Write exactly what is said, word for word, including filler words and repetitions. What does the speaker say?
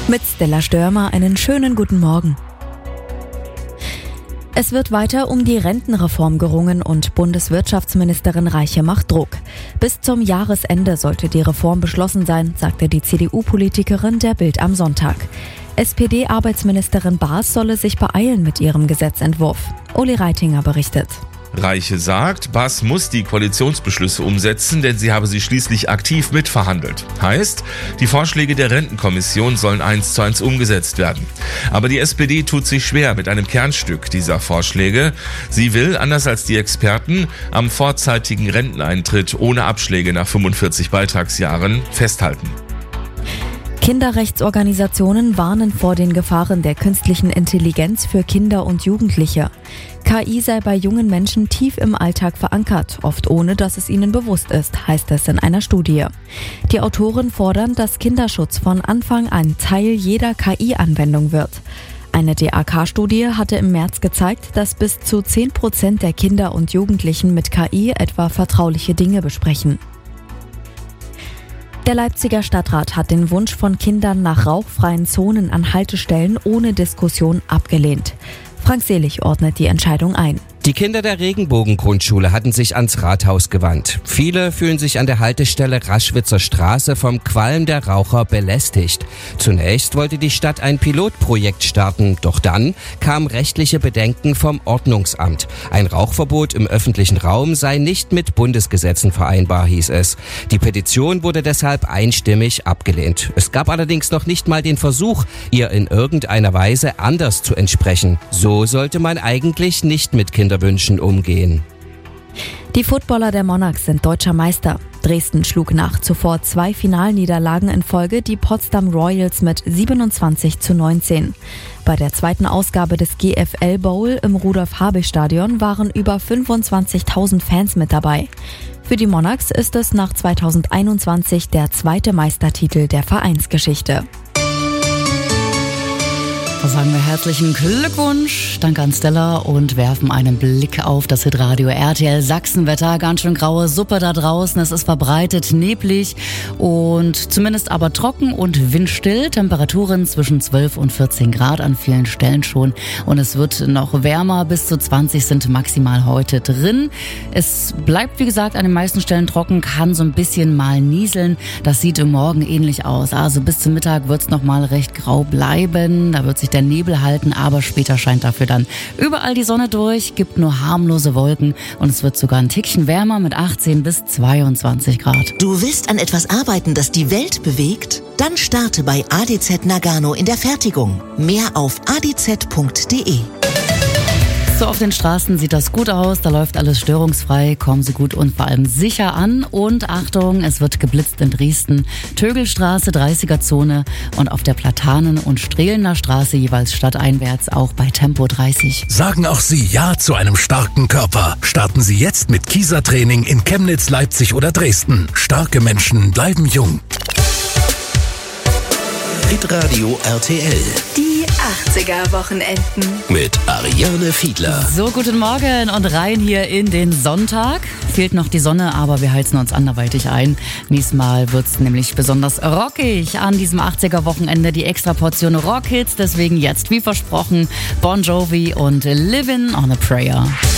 Mit Stella Störmer einen schönen guten Morgen. Es wird weiter um die Rentenreform gerungen und Bundeswirtschaftsministerin Reiche macht Druck. Bis zum Jahresende sollte die Reform beschlossen sein, sagte die C D U-Politikerin der Bild am Sonntag. S P D-Arbeitsministerin Baas solle sich beeilen mit ihrem Gesetzentwurf. Uli Reitinger berichtet. Reiche sagt, Baas muss die Koalitionsbeschlüsse umsetzen, denn sie habe sie schließlich aktiv mitverhandelt. Heißt, die Vorschläge der Rentenkommission sollen eins zu eins umgesetzt werden. Aber die S P D tut sich schwer mit einem Kernstück dieser Vorschläge. Sie will, anders als die Experten, am vorzeitigen Renteneintritt ohne Abschläge nach fünfundvierzig Beitragsjahren festhalten. Kinderrechtsorganisationen warnen vor den Gefahren der künstlichen Intelligenz für Kinder und Jugendliche. K I sei bei jungen Menschen tief im Alltag verankert, oft ohne dass es ihnen bewusst ist, heißt es in einer Studie. Die Autoren fordern, dass Kinderschutz von Anfang an Teil jeder K I-Anwendung wird. Eine D A K-Studie hatte im März gezeigt, dass bis zu zehn Prozent der Kinder und Jugendlichen mit K I etwa vertrauliche Dinge besprechen. Der Leipziger Stadtrat hat den Wunsch von Kindern nach rauchfreien Zonen an Haltestellen ohne Diskussion abgelehnt. Frank Selig ordnet die Entscheidung ein. Die Kinder der Regenbogen-Grundschule hatten sich ans Rathaus gewandt. Viele fühlen sich an der Haltestelle Raschwitzer Straße vom Qualm der Raucher belästigt. Zunächst wollte die Stadt ein Pilotprojekt starten, doch dann kamen rechtliche Bedenken vom Ordnungsamt. Ein Rauchverbot im öffentlichen Raum sei nicht mit Bundesgesetzen vereinbar, hieß es. Die Petition wurde deshalb einstimmig abgelehnt. Es gab allerdings noch nicht mal den Versuch, ihr in irgendeiner Weise anders zu entsprechen. So sollte man eigentlich nicht mit Kindern Wünschen umgehen. Die Footballer der Monarchs sind deutscher Meister. Dresden schlug nach zuvor zwei Finalniederlagen in Folge die Potsdam Royals mit siebenundzwanzig zu neunzehn. Bei der zweiten Ausgabe des G F L Bowl im Rudolf-Habich-Stadion waren über fünfundzwanzigtausend Fans mit dabei. Für die Monarchs ist es nach zweitausendeinundzwanzig der zweite Meistertitel der Vereinsgeschichte. Da sagen wir herzlichen Glückwunsch, danke an Stella und werfen einen Blick auf das Hitradio R T L Sachsenwetter. Ganz schön graue Suppe da draußen, es ist verbreitet neblig und zumindest aber trocken und windstill. Temperaturen zwischen zwölf und vierzehn Grad an vielen Stellen schon und es wird noch wärmer, bis zu zwanzig sind maximal heute drin. Es bleibt wie gesagt an den meisten Stellen trocken, kann so ein bisschen mal nieseln. Das sieht morgen ähnlich aus, also bis zum Mittag wird es noch mal recht grau bleiben, da wird sich der Nebel halten, aber später scheint dafür dann überall die Sonne durch, gibt nur harmlose Wolken und es wird sogar ein Tickchen wärmer mit achtzehn bis zweiundzwanzig Grad. Du willst an etwas arbeiten, das die Welt bewegt? Dann starte bei A D Z Nagano in der Fertigung. Mehr auf a d z punkt d e. So, auf den Straßen sieht das gut aus, da läuft alles störungsfrei, kommen Sie gut und vor allem sicher an. Und Achtung, es wird geblitzt in Dresden, Tögelstraße, dreißiger Zone und auf der Platanen- und Strehlener Straße jeweils stadteinwärts auch bei Tempo dreißig. Sagen auch Sie Ja zu einem starken Körper. Starten Sie jetzt mit Kieser-Training in Chemnitz, Leipzig oder Dresden. Starke Menschen bleiben jung. Hitradio R T L. Die achtziger-Wochenenden. Mit Ariane Fiedler. So, guten Morgen und rein hier in den Sonntag. Fehlt noch die Sonne, aber wir heizen uns anderweitig ein. Nächstes Mal wird's nämlich besonders rockig an diesem achtziger-Wochenende. Die extra Portion Rockhits, deswegen jetzt wie versprochen Bon Jovi und Livin' on a Prayer.